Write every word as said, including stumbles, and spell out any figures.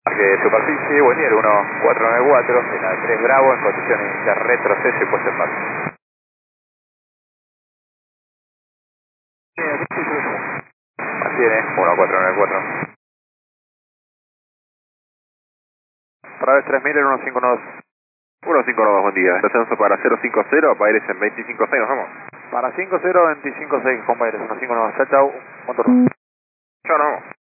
Que superficie, Bonnier uno cuatro nueve cuatro, en la tres Bravo, en condiciones de retroceso y puesta en marcha. Mantiene, uno cuatro nueve cuatro. Traves tres mil en uno cinco uno dos. uno cinco uno dos, buen día. Descenso para cero cinco cero, Paires en veinticinco seis, nos vamos. Para cinco cero veinticinco seis, compañeros, uno cinco uno dos. Chao, chao. Motor. Chao, nos vamos.